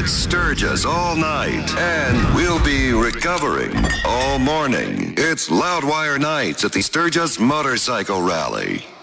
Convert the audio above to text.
at Sturgis all night. And we'll be recovering all morning. It's Loudwire Nights at the Sturgis Motorcycle Rally.